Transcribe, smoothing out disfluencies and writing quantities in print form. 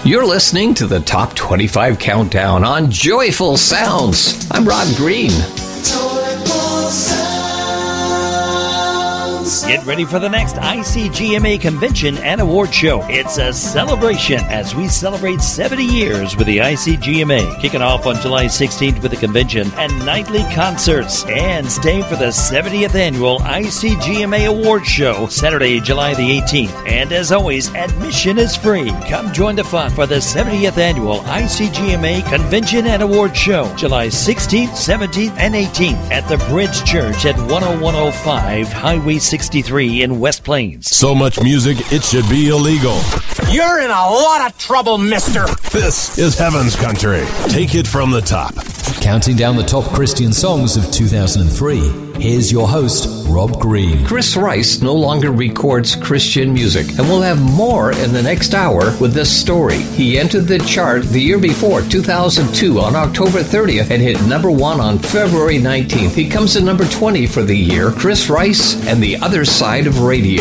You're listening to the Top 25 Countdown on Joyful Sounds. I'm Rob Green. Joyful Sounds. Get ready for the next ICGMA Convention and Award Show. It's a celebration as we celebrate 70 years with the ICGMA. Kicking off on July 16th with a convention and nightly concerts. And stay for the 70th Annual ICGMA Award Show, Saturday, July the 18th. And as always, admission is free. Come join the fun for the 70th Annual ICGMA Convention and Award Show, July 16th, 17th, and 18th at the Bridge Church at 10105 Highway 63 in West Plains. So much music, it should be illegal. You're in a lot of trouble, mister. This is Heaven's Country. Take it from the top. Counting down the top Christian songs of 2003, here's your host, Rob Green. Chris Rice no longer records Christian music, and we'll have more in the next hour with this story. He entered the chart the year before, 2002, on October 30th, and hit number 1 on February 19th. He comes in number 20 for the year. Chris Rice and the Other Side of Radio.